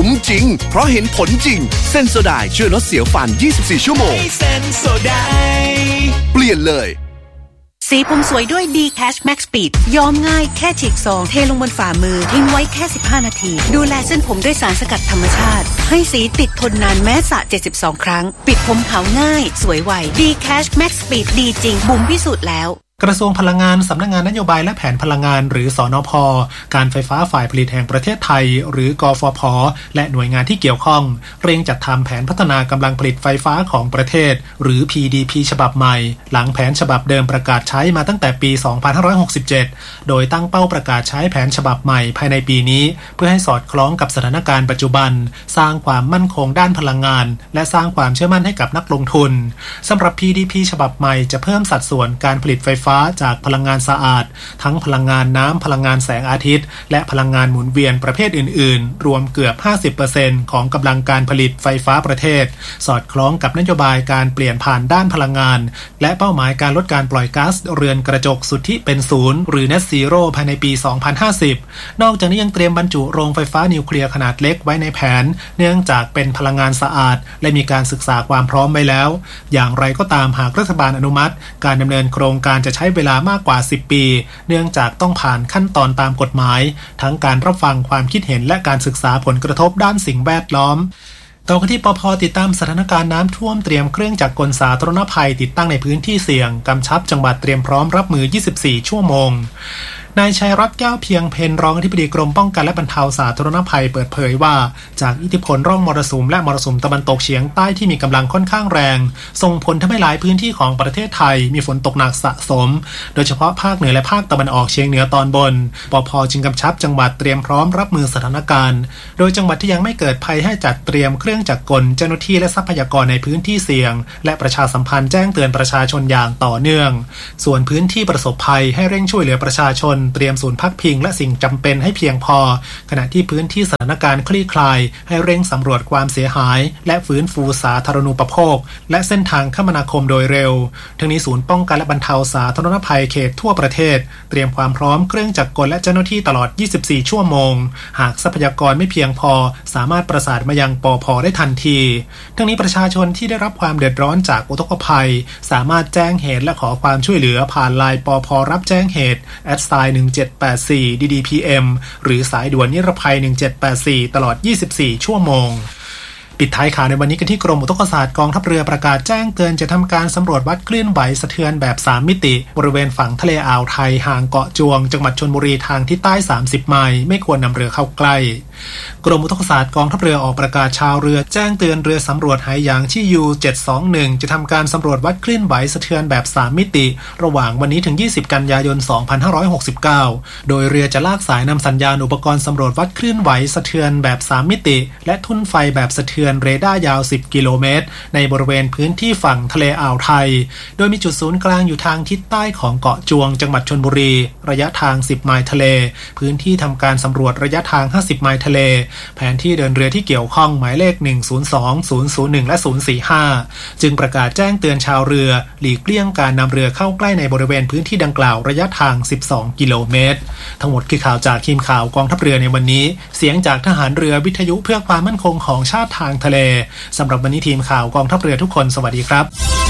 คุ้มจริงเพราะเห็นผลจริงเซนโซไดช่วยลดเสียวฟัน24ชั่วโมงเซนโซไดเปลี่ยนเลยสีผมสวยด้วย D-Cash Max Speed ย้อมง่ายแค่ฉีกซองเทลงบนฝ่ามือทิ้งไว้แค่15นาทีดูแลเส้นผมด้วยสารสกัดธรรมชาติให้สีติดทนนานแม้สระ72ครั้งปิดผมขาวง่ายสวยไว D-Cash Max Speed ดีจริงบุ๋มพิสูจน์แล้วกระทรวงพลังงานสำนักงานนโยบายและแผนพลังงานหรือสนพ.การไฟฟ้าฝ่ายผลิตแห่งประเทศไทยหรือกฟผ.และหน่วยงานที่เกี่ยวข้องเร่งจัดทำแผนพัฒนากำลังผลิตไฟฟ้าของประเทศหรือ PDP ฉบับใหม่หลังแผนฉบับเดิมประกาศใช้มาตั้งแต่ปี 2567 โดยตั้งเป้าประกาศใช้แผนฉบับใหม่ภายในปีนี้เพื่อให้สอดคล้องกับสถานการณ์ปัจจุบันสร้างความมั่นคงด้านพลังงานและสร้างความเชื่อมั่นให้กับนักลงทุนสำหรับ PDP ฉบับใหม่จะเพิ่มสัดส่วนการผลิตไฟฟ้าจากพลังงานสะอาดทั้งพลังงานน้ำพลังงานแสงอาทิตย์และพลังงานหมุนเวียนประเภทอื่นๆรวมเกือบ 50% ของกำลังการผลิตไฟฟ้าประเทศสอดคล้องกับนโยบายการเปลี่ยนผ่านด้านพลังงานและเป้าหมายการลดการปล่อยก๊าซเรือนกระจกสุทธิเป็นศูนย์หรือ Net Zero ภายในปี 2050 นอกจากนี้ยังเตรียมบรรจุโรงไฟฟ้านิวเคลียร์ขนาดเล็กไว้ในแผนเนื่องจากเป็นพลังงานสะอาดและมีการศึกษาความพร้อมไว้แล้วอย่างไรก็ตามหากรัฐบาลอนุมัติการดำเนินโครงการจะใช้เวลามากกว่า10 ปีเนื่องจากต้องผ่านขั้นตอนตามกฎหมายทั้งการรับฟังความคิดเห็นและการศึกษาผลกระทบด้านสิ่งแวดล้อมต่อกันที่ปภ.ติดตามสถานการณ์น้ำท่วมเตรียมเครื่องจักรกลสาธารณภัยติดตั้งในพื้นที่เสี่ยงกำชับจังหวัดเตรียมพร้อมรับมือ24ชั่วโมงนายชัยรัตน์แก้วเพียงเพ็ญรองอธิบดีกรมป้องกันและบรรเทาสาธารณภัยเปิดเผยว่าจากอิทธิพลร่องมรสุมและมรสุมตะวันตกเฉียงใต้ที่มีกำลังค่อนข้างแรงส่งผลทำให้หลายพื้นที่ของประเทศไทยมีฝนตกหนักสะสมโดยเฉพาะภาคเหนือและภาคตะวันออกเฉียงเหนือตอนบนปภ.จึงกำชับจังหวัดเตรียมพร้อมรับมือสถานการณ์โดยจังหวัดที่ยังไม่เกิดภัยให้จัดเตรียมเครื่องจักรกลเจ้าหน้าที่และทรัพยากรในพื้นที่เสี่ยงและประชาสัมพันธ์แจ้งเตือนประชาชนอย่างต่อเนื่องส่วนพื้นที่ประสบภัยให้เร่งช่วยเหลือประชาชนเตรียมศูนย์พักพิงและสิ่งจำเป็นให้เพียงพอขณะที่พื้นที่สถานการณ์คลี่คลายให้เร่งสำรวจความเสียหายและฟื้นฟูสาธารณูปโภคและเส้นทางคมนาคมโดยเร็วทั้งนี้ศูนย์ป้องกันและบรรเทาสาธารณภัยเขตทั่วประเทศเตรียมความพร้อมเครื่องจักรกลและเจ้าหน้าที่ตลอด24ชั่วโมงหากทรัพยากรไม่เพียงพอสามารถประสานมายังปภ.ได้ทันทีทั้งนี้ประชาชนที่ได้รับความเดือดร้อนจากอุทกภัยสามารถแจ้งเหตุและขอความช่วยเหลือผ่านไลน์ปภ.รับแจ้งเหตุ @1784DDPM หรือสายด่วนนิรภัย1784ตลอด24ชั่วโมงปิดท้ายข่าวในวันนี้กันที่กรมอุทกศาสตร์กองทัพเรือประกาศแจ้งเตือนจะทำการสำรวจวัดคลื่นไหวสะเทือนแบบ3มิติบริเวณฝั่งทะเลอ่าวไทยห่างเกาะจวงจังหวัดชลบุรีทางทิศใต้30ไมล์ไม่ควรนำเรือเข้าใกล้กรมอุทกศาสตร์กองทัพเรือออกประกาศชาวเรือแจ้งเตือนเรือสำรวจหายางที่ U721 จะทำการสำรวจวัดคลื่นไหวสะเทือนแบบ3มิติระหว่างวันนี้ถึง20กันยายน2569โดยเรือจะลากสายนำสัญญาณอุปกรณ์สำรวจวัดคลื่นไหวสะเทือนแบบ3มิติและทุ่นไฟแบบสะเทือนเรดาร์ยาว10กิโลเมตรในบริเวณพื้นที่ฝั่งทะเลอ่าวไทยโดยมีจุดศูนย์กลางอยู่ทางทิศใต้ของเกาะจวงจังหวัดชลบุรีระยะทาง10ไมล์ทะเลพื้นที่ทำการสำรวจระยะทาง50ไมล์ทะเลแผนที่เดินเรือที่เกี่ยวข้องหมายเลข102 001และ045จึงประกาศแจ้งเตือนชาวเรือหลีกเลี่ยงการนำเรือเข้าใกล้ในบริเวณพื้นที่ดังกล่าวระยะทาง12กิโลเมตรทั้งหมดคือข่าวจากทีมข่าวกองทัพเรือในวันนี้เสียงจากทหารเรือวิทยุเพื่อความมั่นคงของชาติทางทะเลสำหรับวันนี้ทีมข่าวกองทัพเรือทุกคนสวัสดีครับ